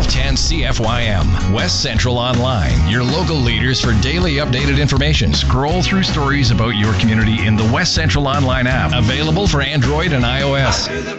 1210 CFYM. West Central Online, your local leaders for daily updated information. Scroll through stories about your community in the West Central Online app, available for Android and iOS.